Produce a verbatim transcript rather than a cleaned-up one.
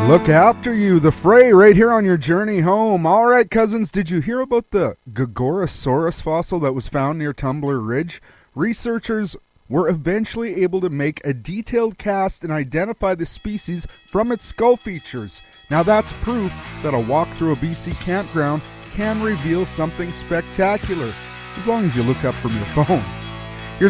Look after you, the fray right here on your journey home. All right, cousins, did you hear about the Gogorosaurus fossil that was found near Tumbler Ridge? Researchers were eventually able to make a detailed cast and identify the species from its skull features. Now that's proof that a walk through a B C campground can reveal something spectacular, as long as you look up from your phone.